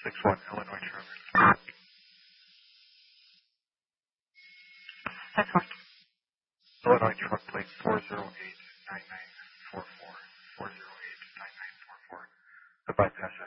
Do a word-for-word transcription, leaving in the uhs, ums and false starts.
six one, Illinois truck. six one. Illinois truck plate four zero eight nine nine four four. four zero eight nine nine four four. The bypass